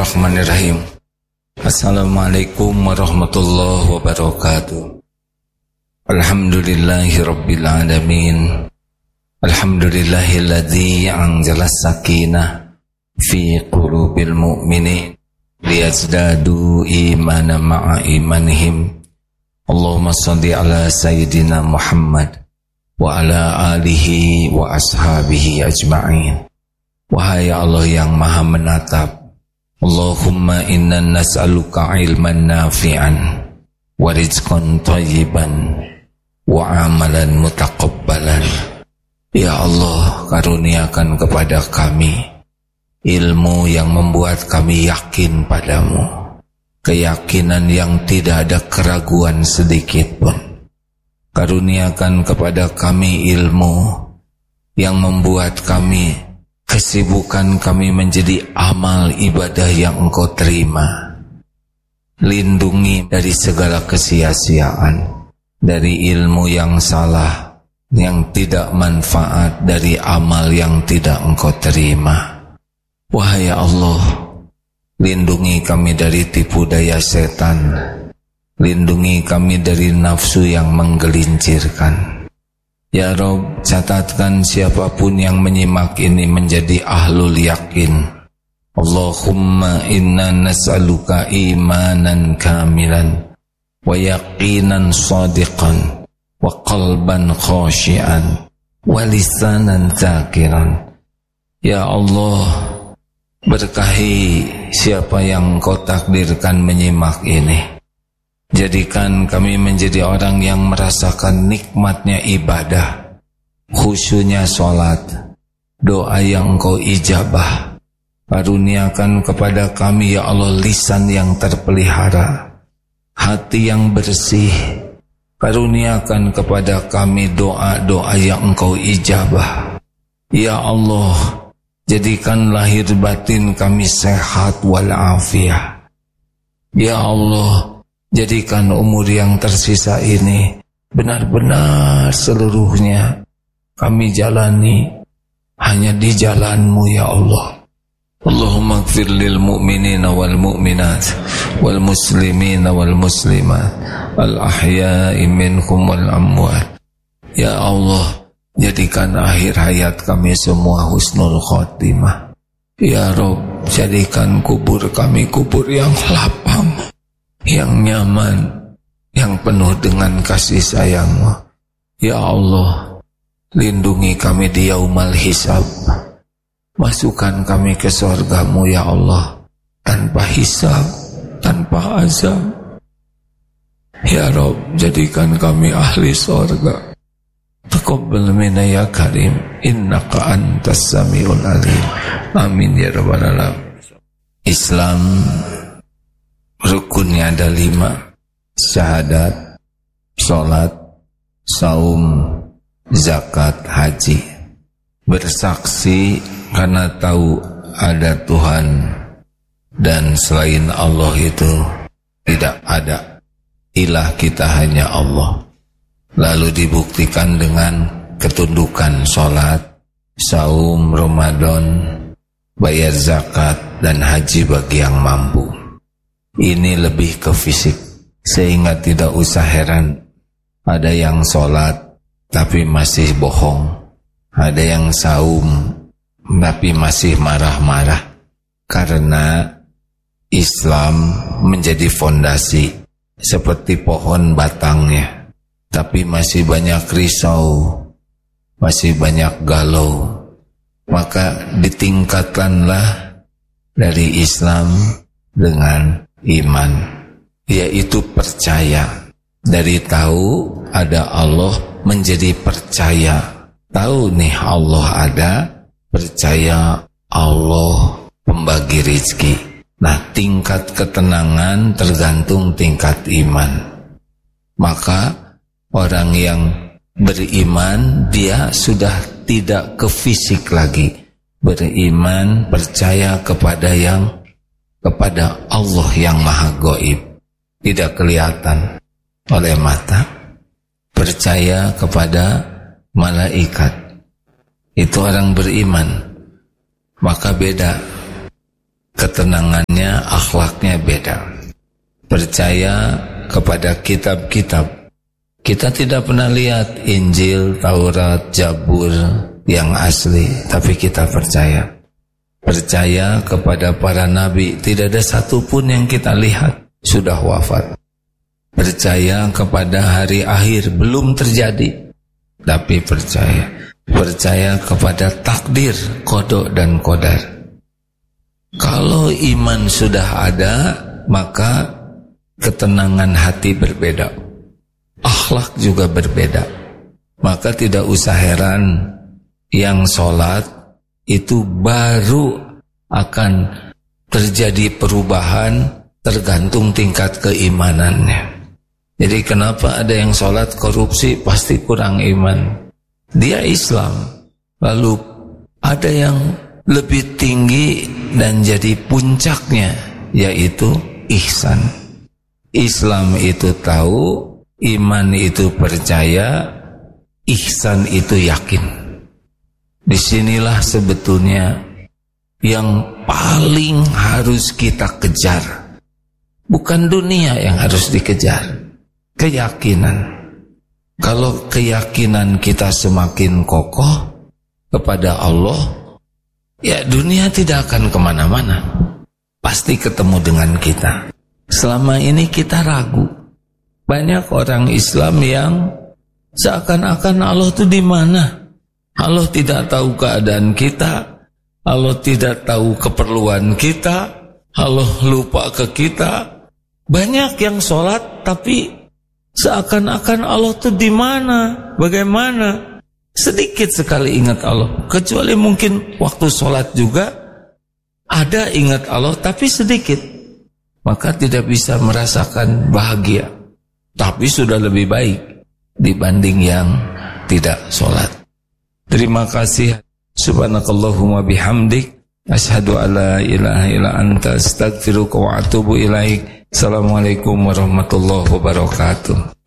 Bismillahirrahmanirrahim. Assalamualaikum warahmatullahi wabarakatuh. Alhamdulillahirabbil alamin. Alhamdulillahilladzi anzala sakinah fi qulubil mu'minin liyazdadu imanan ma'a imanihim. Allahumma shalli ala sayyidina Muhammad wa ala alihi wa ashabihi ajma'in. Wahai Allah yang maha menatap, Allahumma inna nas'aluka ilman nafi'an wa rizqan thayyiban wa amalan mutaqabbalan. Ya Allah, karuniakan kepada kami ilmu yang membuat kami yakin padamu, keyakinan yang tidak ada keraguan sedikit pun. Karuniakan kepada kami ilmu yang membuat kami, kesibukan kami menjadi amal ibadah yang Engkau terima. Lindungi dari segala kesia-siaan, dari ilmu yang salah, yang tidak manfaat, dari amal yang tidak Engkau terima. Wahai Allah, lindungi kami dari tipu daya setan, lindungi kami dari nafsu yang menggelincirkan. Ya Rabb, catatkan siapapun yang menyimak ini menjadi ahlul yakin. Allahumma inna nas'aluka imanan kamilan wa yaqinan shadiqan wa qalban khashian wa lisanan dzakiran. Ya Allah, berkahi siapa yang Kau takdirkan menyimak ini. Jadikan kami menjadi orang yang merasakan nikmatnya ibadah, khusyunya sholat, doa yang Engkau ijabah. Karuniakan kepada kami ya Allah lisan yang terpelihara, hati yang bersih. Karuniakan kepada kami doa-doa yang Engkau ijabah. Ya Allah, jadikan lahir batin kami sehat walafiat. Ya Allah, jadikan umur yang tersisa ini benar-benar seluruhnya kami jalani hanya di jalan-Mu ya Allah. Allahumma ighfir lil mu'minina wal mu'minat wal muslimina wal muslimat al ahya'i minhum wal amwat. Ya Allah, jadikan akhir hayat kami semua husnul khotimah. Ya Rabb, jadikan kubur kami kubur yang lapang, yang nyaman, yang penuh dengan kasih sayang-Mu. Ya Allah, lindungi kami di yaumal hisab. Masukkan kami ke surga-Mu ya Allah, tanpa hisab, tanpa azab. Ya Rabb, jadikan kami ahli surga. Taqabbal minna ya karim, innaka antas samiul alim. Amin ya rabbal alamin. Islam rukunnya ada 5: syahadat, sholat, saum, zakat, haji. Bersaksi karena tahu ada Tuhan dan selain Allah itu tidak ada. Ilah kita hanya Allah. Lalu dibuktikan dengan ketundukan sholat, saum, Ramadan, bayar zakat, dan haji bagi yang mampu. Ini lebih ke fisik, sehingga tidak usah heran ada yang sholat tapi masih bohong, ada yang saum tapi masih marah-marah. Karena Islam menjadi fondasi seperti pohon batangnya, tapi masih banyak risau, masih banyak galau. Maka ditingkatkanlah dari Islam dengan iman, yaitu percaya. Dari tahu ada Allah menjadi percaya. Tahu nih Allah ada, percaya Allah pembagi rizki. Nah, tingkat ketenangan tergantung tingkat iman. Maka orang yang beriman, dia sudah tidak ke fisik lagi. Beriman, percaya kepada Allah yang maha gaib, tidak kelihatan oleh mata. Percaya kepada malaikat, itu orang beriman. Maka beda ketenangannya, akhlaknya beda. Percaya kepada kitab-kitab. Kita tidak pernah lihat Injil, Taurat, Zabur yang asli, tapi kita percaya. Percaya kepada para nabi, tidak ada satupun yang kita lihat sudah wafat. Percaya kepada hari akhir, belum terjadi, tapi percaya. Percaya kepada takdir, qada dan qadar. Kalau iman sudah ada, maka ketenangan hati berbeda, akhlak juga berbeda. Maka tidak usah heran yang sholat itu baru akan terjadi perubahan tergantung tingkat keimanannya. Jadi kenapa ada yang sholat korupsi, pasti kurang iman. Dia Islam. Lalu ada yang lebih tinggi dan jadi puncaknya, yaitu ihsan. Islam itu tahu, iman itu percaya, ihsan itu yakin. Disinilah sebetulnya yang paling harus kita kejar. Bukan dunia yang harus dikejar, keyakinan. Kalau keyakinan kita semakin kokoh kepada Allah, ya dunia tidak akan kemana-mana, pasti ketemu dengan kita. Selama ini kita ragu. Banyak orang Islam yang seakan-akan Allah itu di mana? Allah tidak tahu keadaan kita, Allah tidak tahu keperluan kita, Allah lupa ke kita. Banyak yang sholat tapi seakan-akan Allah itu di mana, bagaimana? Sedikit sekali ingat Allah. Kecuali mungkin waktu sholat juga ada ingat Allah, tapi sedikit. Maka tidak bisa merasakan bahagia. Tapi sudah lebih baik dibanding yang tidak sholat. Terima kasih. Subhanakallahumma bihamdik, asyhadu alla ilaha illa anta, astaghfiruka wa atubu ilaik. Assalamualaikum warahmatullahi wabarakatuh.